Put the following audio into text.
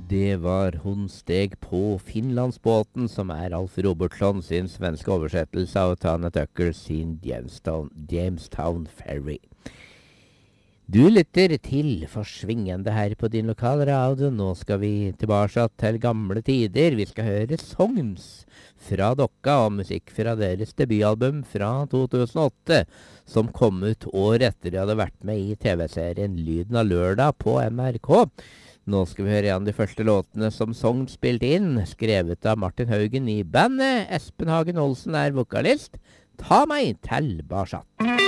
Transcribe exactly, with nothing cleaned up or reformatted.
Det var Hun steg på Finlandsbåten, som er Alf Robertson sin svenske oversettelse av Tana Tucker sin Jamestown, Jamestown Ferry. Du lytter til Forsvingende her på din lokalradio. Nå skal vi tilbake til gamle tider. Vi skal høre songs fra Dokka og musikk fra deres debutalbum fra to tusen og åtte, som kom ut år etter de hadde vært med i T V-serien Lyden av lørdag på N R K. Nå skal vi høre en av de første låtene som Sogn spilte inn, skrevet av Martin Haugen i bandet. Espen Hagen Olsen er vokalist. Ta meg til Barsat.